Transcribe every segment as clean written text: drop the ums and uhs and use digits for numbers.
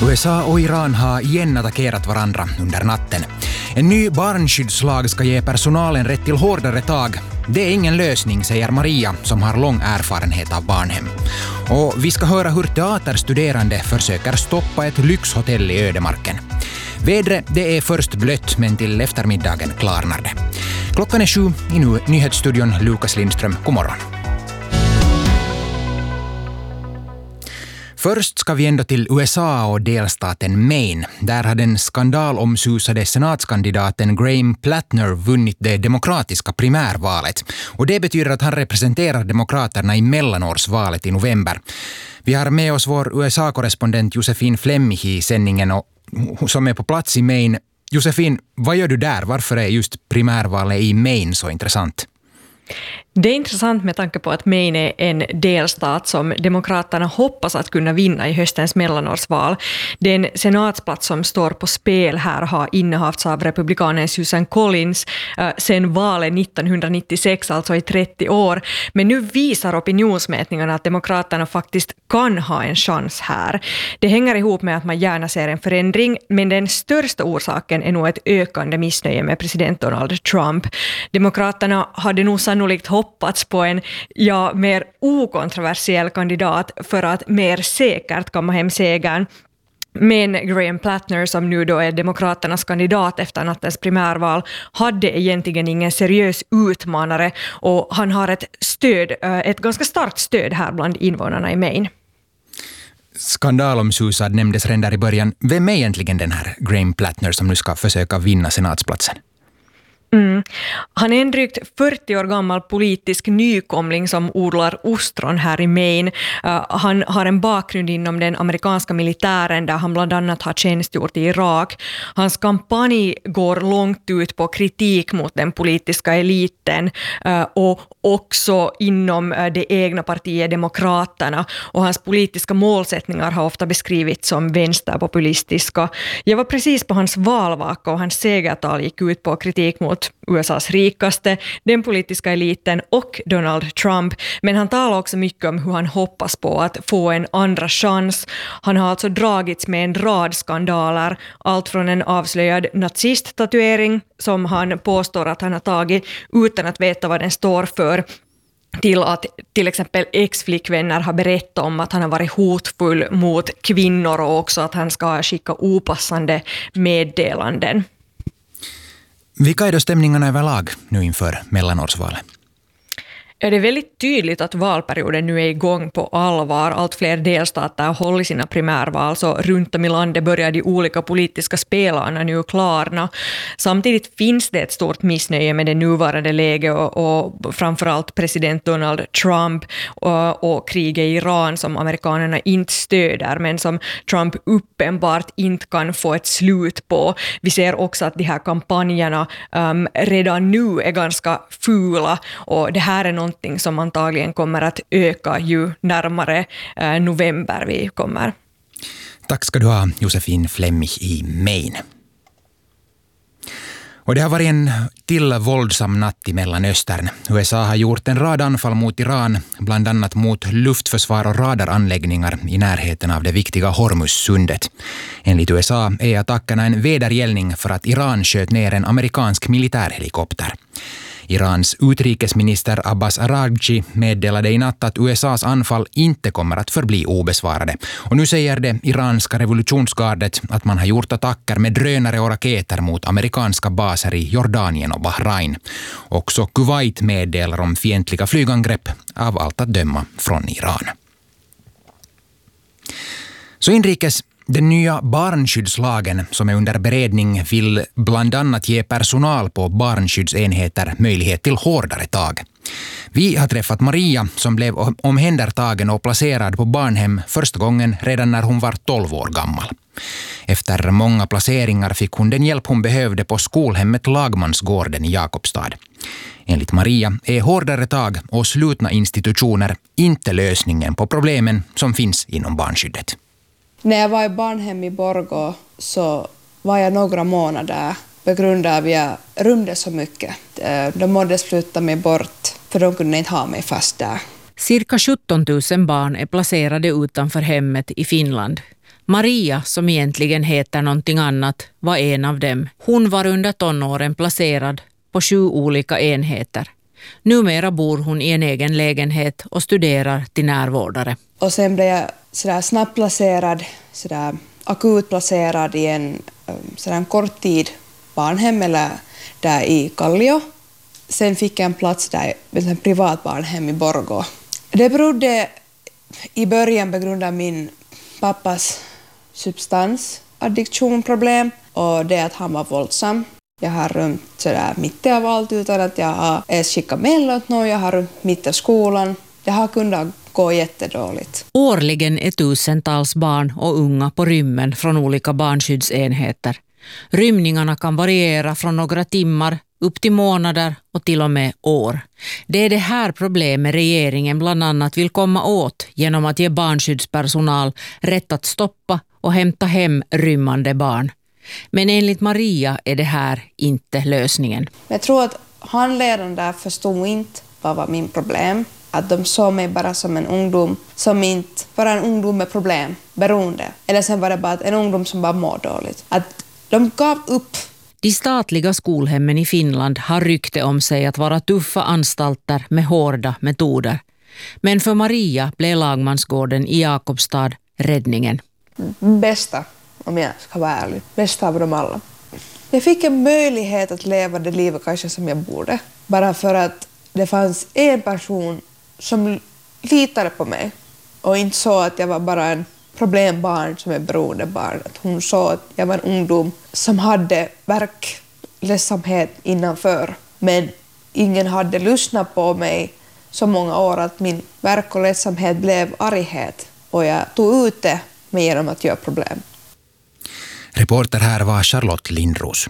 USA och Iran har igen attackerat varandra under natten. En ny barnskyddslag ska ge personalen rätt till hårdare tag. Det är ingen lösning, säger Maria som har lång erfarenhet av barnhem. Och vi ska höra hur teaterstuderande försöker stoppa ett lyxhotell i ödemarken. Vädret, det är först blött men till eftermiddagen klarnar det. Klockan är 7 i nyhetsstudion. Lukas Lindström, god morgon. Först ska vi ändå till USA och delstaten Maine. Där har den skandalomsusade senatskandidaten Graham Plattner vunnit det demokratiska primärvalet. Och det betyder att han representerar demokraterna i mellanårsvalet i november. Vi har med oss vår USA-korrespondent Josefin Flemmich i sändningen och som är på plats i Maine. Josefin, vad gör du där? Varför är just primärvalet i Maine så intressant? Det är intressant med tanke på att Maine är en delstat som demokraterna hoppas att kunna vinna i höstens mellanårsval. Den senatsplats som står på spel här har innehafts av republikanen Susan Collins sedan valet 1996, alltså i 30 år. Men nu visar opinionsmätningarna att demokraterna faktiskt kan ha en chans här. Det hänger ihop med att man gärna ser en förändring, men den största orsaken är nog ett ökande missnöje med president Donald Trump. Demokraterna hade nog sannolikt hoppats på en mer okontroversiell kandidat för att mer säkert komma hem segern. Men Graham Plattner, som nu då är demokraternas kandidat efter nattens primärval, hade egentligen ingen seriös utmanare och han har ett ganska starkt stöd här bland invånarna i Maine. Skandalomsusad nämndes redan där i början. Vem är egentligen den här Graham Plattner som nu ska försöka vinna senatsplatsen? Han är en drygt 40 år gammal politisk nykomling som odlar ostron här i Maine. Han har en bakgrund inom den amerikanska militären där han bland annat har tjänstgjort i Irak. Hans kampanj går långt ut på kritik mot den politiska eliten och också inom det egna partiet Demokraterna. Och hans politiska målsättningar har ofta beskrivits som vänsterpopulistiska. Jag var precis på hans valvaka och hans segertal gick ut på kritik mot USAs rikaste, den politiska eliten och Donald Trump. Men han talar också mycket om hur han hoppas på att få en andra chans. Han har alltså dragits med en rad skandaler, allt från en avslöjad nazist-tatuering som han påstår att han har tagit utan att veta vad den står för, till att till exempel ex-flickvänner har berättat om att han har varit hotfull mot kvinnor och också att han ska skicka opassande meddelanden. Vilka är då stämningarna överlag nu inför mellanårsvalet? Ja, det är väldigt tydligt att valperioden nu är igång på allvar. Allt fler delstater håller sina primärval, så runt om i landet börjar de olika politiska spelarna nu klarna. Samtidigt finns det ett stort missnöje med det nuvarande läget och framförallt president Donald Trump och kriget i Iran som amerikanerna inte stöder men som Trump uppenbart inte kan få ett slut på. Vi ser också att de här kampanjerna redan nu är ganska fula och det här är någonting som antagligen kommer att öka ju närmare november vi kommer. Tack ska du ha, Josefin Flemmich i Maine. Och det har varit en till våldsam natt i Mellanöstern. USA har gjort en rad anfall mot Iran, bland annat mot luftförsvar och radaranläggningar i närheten av det viktiga Hormuzsundet. Enligt USA är attackerna en vedergällning för att Iran sköt ner en amerikansk militärhelikopter. Irans utrikesminister Abbas Araghchi meddelade i natt att USAs anfall inte kommer att förbli obesvarade. Och nu säger det iranska revolutionsgardet att man har gjort attacker med drönare och raketer mot amerikanska baser i Jordanien och Bahrain. Också Kuwait meddelar om fientliga flygangrepp, av allt att döma från Iran. Så inrikes. Den nya barnskyddslagen som är under beredning vill bland annat ge personal på barnskyddsenheter möjlighet till hårdare tag. Vi har träffat Maria som blev omhändertagen och placerad på barnhem första gången redan när hon var 12 år gammal. Efter många placeringar fick hon den hjälp hon behövde på skolhemmet Lagmansgården i Jakobstad. Enligt Maria är hårdare tag och slutna institutioner inte lösningen på problemen som finns inom barnskyddet. När jag var i barnhem i Borgå så var jag några månader på grund av att jag rymde så mycket. De mådde sluta mig bort för de kunde inte ha mig fast där. Cirka 17 000 barn är placerade utanför hemmet i Finland. Maria, som egentligen heter någonting annat, var en av dem. Hon var under tonåren placerad på 7 olika enheter. Numera bor hon i en egen lägenhet och studerar till närvårdare. Och sen blev jag sådär snabbt placerad, sådär akut placerad i en kort tid barnhem eller där i Kallio. Sen fick jag en plats där i en privat barnhem i Borgå. Det berodde i början på grund av min pappas substansaddiktionproblem och det att han var våldsam. Jag har rymt sådär mitt av allt utan att jag har ens skickat mejl åt någon. Jag har rymt mitt av skolan. Det har kunnat gå jättedåligt. Årligen är tusentals barn och unga på rymmen från olika barnskyddsenheter. Rymningarna kan variera från några timmar upp till månader och till och med år. Det är det här problemet regeringen bland annat vill komma åt genom att ge barnskyddspersonal rätt att stoppa och hämta hem rymmande barn. Men enligt Maria är det här inte lösningen. Jag tror att handledaren där förstod inte vad var min problem. Att de såg mig bara som en ungdom som inte var en ungdom med problem, beroende. Eller sen var det bara en ungdom som bara mår dåligt. Att de gav upp. De statliga skolhemmen i Finland har rykte om sig att vara tuffa anstalter med hårda metoder. Men för Maria blev Lagmansgården i Jakobstad räddningen. Bästa, om jag ska vara ärlig. Bästa av dem alla. Jag fick en möjlighet att leva det livet kanske som jag borde. Bara för att det fanns en person som litade på mig. Och inte så att jag var bara en problembarn som är beroendebarn. Att hon sa att jag var en ungdom som hade ledsamhet innanför. Men ingen hade lyssnat på mig så många år att min verk och ledsamhet blev arghet. Och jag tog ut det med genom att göra problem. Reporter här var Charlotte Lindros.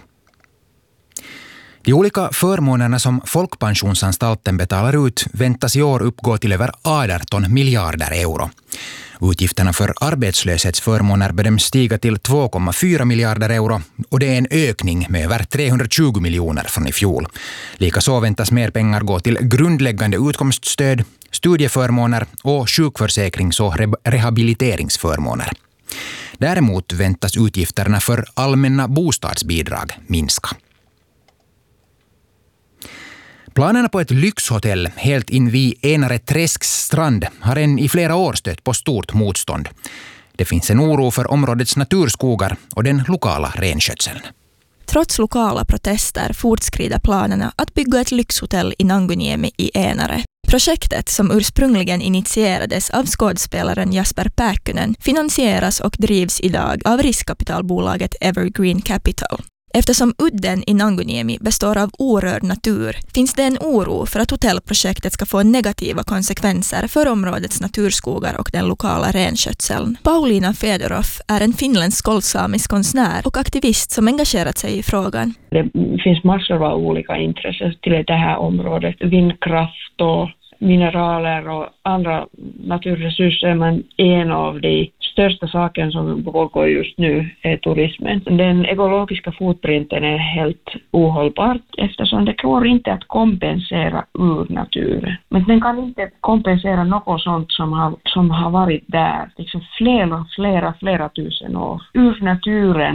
De olika förmånerna som Folkpensionsanstalten betalar ut väntas i år uppgå till över 18 miljarder euro. Utgifterna för arbetslöshetsförmåner bedöms stiga till 2,4 miljarder euro och det är en ökning med över 320 miljoner från i fjol. Likaså väntas mer pengar gå till grundläggande utkomststöd, studieförmåner och sjukförsäkrings- och rehabiliteringsförmåner. Däremot väntas utgifterna för allmänna bostadsbidrag minska. Planerna på ett lyxhotell helt invid Enare Träsks strand har än i flera år stött på stort motstånd. Det finns en oro för områdets naturskogar och den lokala renskötseln. Trots lokala protester fortskrider planerna att bygga ett lyxhotell i Nanguniemi i Enare. Projektet, som ursprungligen initierades av skådespelaren Jasper Pääkkönen, finansieras och drivs idag av riskkapitalbolaget Evergreen Capital. Eftersom udden i Nanguniemi består av orörd natur finns det en oro för att hotellprojektet ska få negativa konsekvenser för områdets naturskogar och den lokala renskötseln. Paulina Fedorov är en finländsk skolsamisk konstnär och aktivist som engagerat sig i frågan. Det finns massor av olika intressen till det här området. Vindkraft och mineraler och andra naturresurser, men en av de största sakerna som pågår just nu är turismen. Den ekologiska fotprinten är helt ohållbar eftersom det går inte att kompensera ur naturen. Men den kan inte kompensera något sånt som har varit där liksom flera tusen år. Ur naturen